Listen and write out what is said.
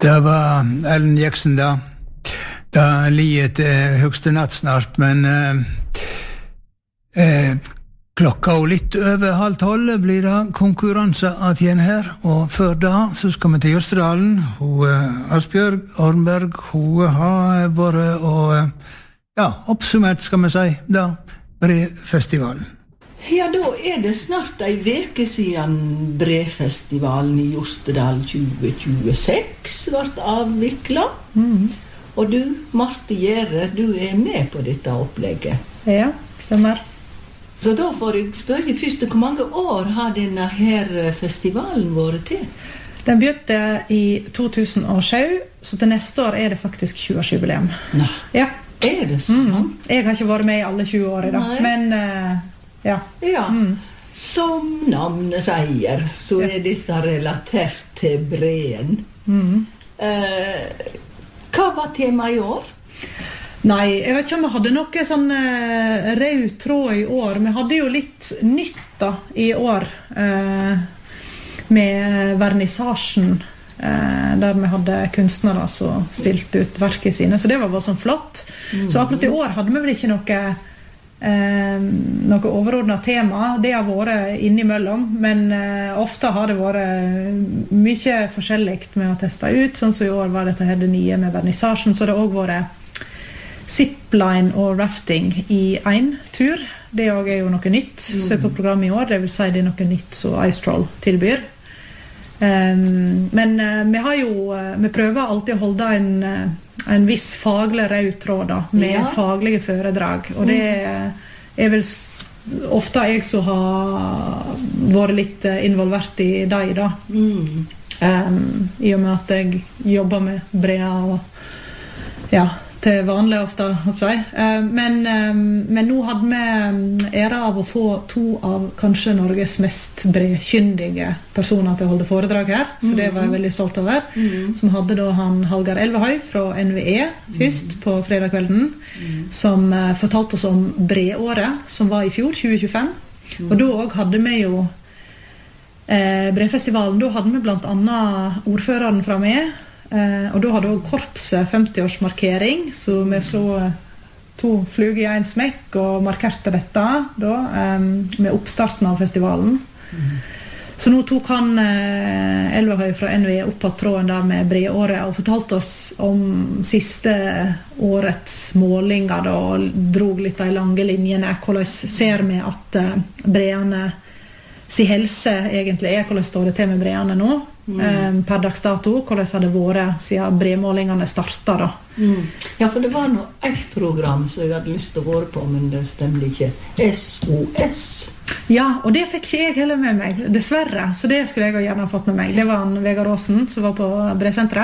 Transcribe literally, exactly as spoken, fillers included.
Det var Ellen Jackson da. Da liet er høgste natt snart, men eh, eh, klokka og litt over halv tolv blir det konkurranse at igjen her, og før da så skal vi til Jostedalen. Hun, eh, Asbjørg Ornberg, hun har vært og eh, ja, oppsummert skal vi si da, Brefestivalen. Ja, da er det snart ei veke siden Brefestivalen i Jostedal tjue tjueseks ble avviklet. Mm. Og du, Marte Gjære, du er med på dette opplegget. Ja, stemmer. Så da får jeg spørre først, hvor mange år har denne her festivalen vært til? Den begynte i to tusen og sju, så til neste år er det faktisk tjue-årsjubileum. Nei, ja. Er det sant? Mm. Jeg har ikke vært med i alle tjue år i dag, Nei. men uh, ja. Ja, mm. som navnet sier, så er dette relatert til breen. Mm. Eh, hva var temaet i år? Nei, jeg vet ikke om vi hadde noe sånn uh, rød tråd i år. Vi hadde jo litt nytt da i år, uh, med vernissasjen, uh, der vi hadde kunstnere som stilte ut verket sine, så det var bare sånn flott. Mm. Så akkurat i år hadde vi vel ikke noe Eh, noe overordnet tema. Det har vært innimellom, men eh, ofte har det vært mye forskjelligt med å teste ut. Sånn som i år var dette her det nye med vernissasjen, så det har også vært zipline og rafting i en tur. Det også er jo noe nytt mm. så er på programmet i år, det vil si det er noe nytt som Ice Troll tilbyr. Um, men uh, vi har jo uh, vi prøver alltid å holde en, uh, en viss faglig rød tråd da, med ja. Faglige foredrag, og det er vel ofte jeg som har vært litt uh, involvert i deg da. Mm. Um, i og med at jeg jobber med Brea og ja, til vanlig ofte, håper jeg. Uh, men, um, men nå hadde vi ære av å få to av kanskje Norges mest brekyndige personer til å holde foredrag her, så det var jeg veldig stolt over. Mm. Som hadde da han Hallgeir Elvehøy fra N V E først mm. på fredagskvelden, mm. som uh, fortalte oss om breåret som var i fjor, tjue tjuefem. Mm. Og da også hadde vi jo uh, Brefestivalen, da hadde vi blant annet ordføreren fra med, Uh, og da hadde også korpset femti-årsmarkering, så vi slo to fluger i en smekk og markerte dette da, um, med oppstarten av festivalen. Mm. Så nå tok han uh, Elvehøy fra N V E opp på tråden der med breåret og fortalte oss om siste årets målinger da, og drog litt de lange linjene. Hvordan ser vi at uh, breene si helse egentlig er, hvordan står det til med breene nå? Mm. Um, per dags dato, hvordan har det vært siden bremålingene startet da? Mm. Ja, for det var nå et program som jeg hadde lyst til å være på, men det stemte ikke. S O S. Ja, og det fikk ikke jeg heller med meg, dessverre, så det skulle jeg gjerne ha fått med meg. Det var en Vegard Aasen som var på Bresenteret.